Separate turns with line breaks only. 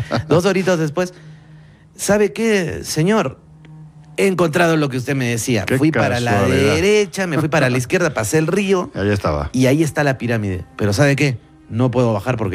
2 horitas después, ¿sabe qué, señor? He encontrado lo que usted me decía.
Qué
Fui para la
casualidad.
derecha, me fui para la izquierda, pasé el río
Ahí estaba.
y ahí está la pirámide. Pero ¿sabe qué? No puedo bajar porque